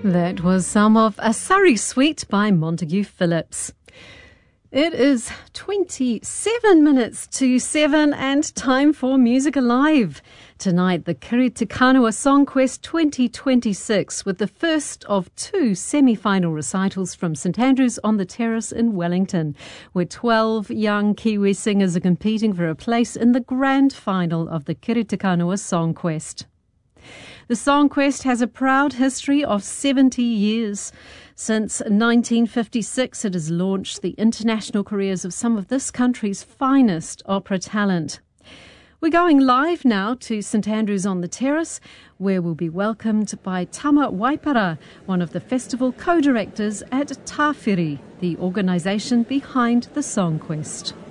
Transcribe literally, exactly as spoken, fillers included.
That was some of A Surrey Suite by Montague Phillips. It is twenty-seven minutes to seven and time for Music Alive. Tonight, the Kiri Te Kanawa Songquest twenty twenty-six with the first of two semi-final recitals from St Andrews on the Terrace in Wellington, where twelve young Kiwi singers are competing for a place in the grand final of the Kiri Te Kanawa Songquest. The Songquest has a proud history of seventy years. Since nineteen fifty-six, it has launched the international careers of some of this country's finest opera talent. We're going live now to St Andrews on the Terrace, where we'll be welcomed by Tama Waipara, one of the festival co-directors at Tāwhiri, the organisation behind the Songquest.